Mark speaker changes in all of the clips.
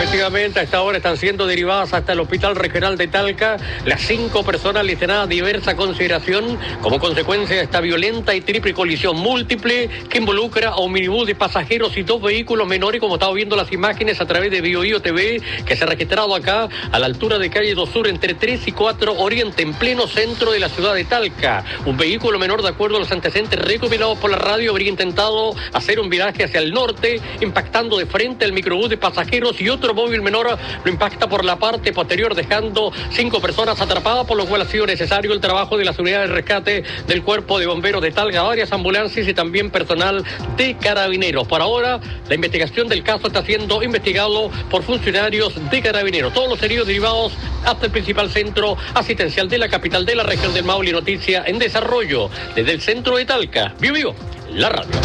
Speaker 1: Efectivamente, a esta hora están siendo derivadas hasta el Hospital Regional de Talca las 5 personas licenadas a diversa consideración como consecuencia de esta violenta y triple colisión múltiple que involucra a un minibús de pasajeros y 2 vehículos menores, como estamos viendo las imágenes a través de BioBio TV, que se ha registrado acá a la altura de calle 2 Sur entre 3 y 4 Oriente, en pleno centro de la ciudad de Talca. Un vehículo menor, de acuerdo a los antecedentes recopilados por la radio, habría intentado hacer un viraje hacia el norte, impactando de frente al microbús de pasajeros, y otro móvil menor lo impacta por la parte posterior, dejando 5 personas atrapadas, por lo cual ha sido necesario el trabajo de las unidades de rescate del Cuerpo de Bomberos de Talca, varias ambulancias y también personal de Carabineros. Por ahora, la investigación del caso está siendo investigado por funcionarios de Carabineros. Todos los heridos derivados hasta el principal centro asistencial de la capital de la región del Maule. Noticia en desarrollo desde el centro de Talca. Vivo, la radio.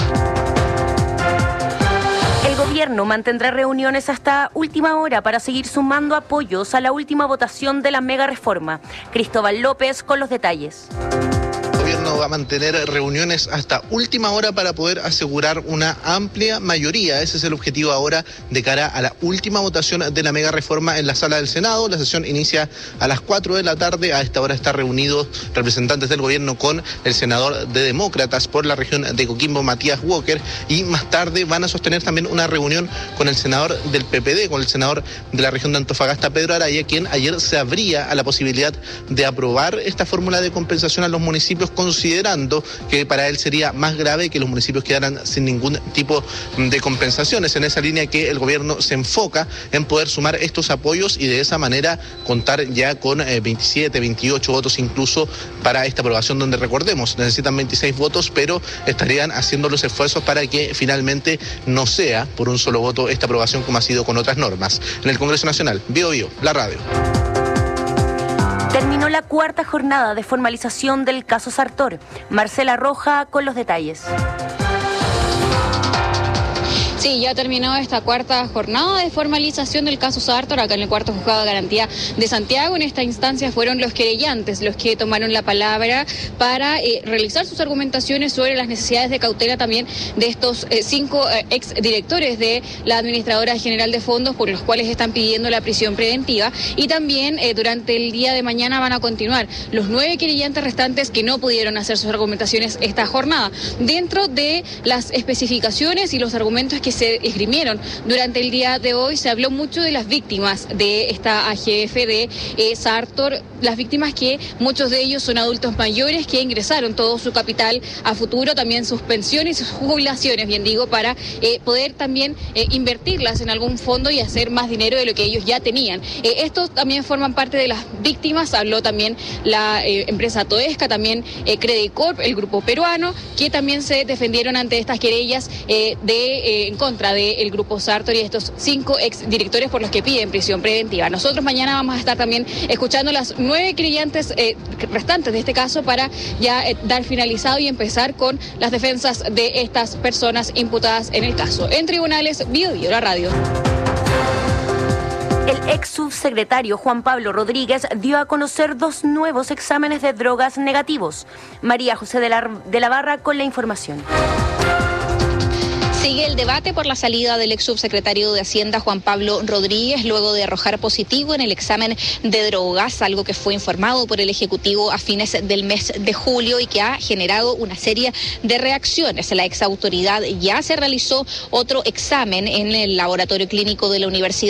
Speaker 2: El gobierno mantendrá reuniones hasta última hora para seguir sumando apoyos a la última votación de la mega reforma. Cristóbal López con los detalles.
Speaker 3: El gobierno va a mantener reuniones hasta última hora para poder asegurar una amplia mayoría. Ese es el objetivo ahora de cara a la última votación de la mega reforma en la sala del Senado. La sesión inicia a las 4 de la tarde. A esta hora están reunidos representantes del gobierno con el senador de Demócratas por la región de Coquimbo, Matías Walker, y más tarde van a sostener también una reunión con el senador del PPD, con el senador de la región de Antofagasta, Pedro Araya, quien ayer se abría a la posibilidad de aprobar esta fórmula de compensación a los municipios, considerando que para él sería más grave que los municipios quedaran sin ningún tipo de compensaciones. En esa línea que el gobierno se enfoca en poder sumar estos apoyos y de esa manera contar ya con 27, 28 votos incluso para esta aprobación, donde recordemos, necesitan 26 votos, pero estarían haciendo los esfuerzos para que finalmente no sea por un solo voto esta aprobación como ha sido con otras normas. En el Congreso Nacional, BioBio, la radio.
Speaker 2: Terminó la 4ª jornada de formalización del caso Sartor. Marcela Roja con los detalles.
Speaker 4: Sí, ya terminó esta 4ª jornada de formalización del caso Sartor, acá en el 4º Juzgado de Garantía de Santiago. En esta instancia fueron los querellantes los que tomaron la palabra para realizar sus argumentaciones sobre las necesidades de cautela también de estos 5 exdirectores de la Administradora General de Fondos, por los cuales están pidiendo la prisión preventiva. Y también durante el día de mañana van a continuar los 9 querellantes restantes que no pudieron hacer sus argumentaciones esta jornada. Dentro de las especificaciones y los argumentos que se esgrimieron durante el día de hoy, se habló mucho de las víctimas de esta AGF de Sartor, las víctimas que muchos de ellos son adultos mayores que ingresaron todo su capital a futuro, también sus pensiones y sus jubilaciones, bien digo, para poder también invertirlas en algún fondo y hacer más dinero de lo que ellos ya tenían. Estos también forman parte de las víctimas. Habló también la empresa Toesca, también Credicorp, el grupo peruano, que también se defendieron ante estas querellas en contra del grupo Sartor y estos 5 exdirectores por los que piden prisión preventiva. Nosotros mañana vamos a estar también escuchando las 9 querellantes restantes de este caso para ya dar finalizado y empezar con las defensas de estas personas imputadas en el caso. En tribunales, BioBio, la radio.
Speaker 2: El ex subsecretario Juan Pablo Rodríguez dio a conocer 2 nuevos exámenes de drogas negativos. María José de la Barra con la información.
Speaker 5: Sigue el debate por la salida del ex subsecretario de Hacienda Juan Pablo Rodríguez luego de arrojar positivo en el examen de drogas, algo que fue informado por el Ejecutivo a fines del mes de julio y que ha generado una serie de reacciones. La ex autoridad ya se realizó otro examen en el laboratorio clínico de la Universidad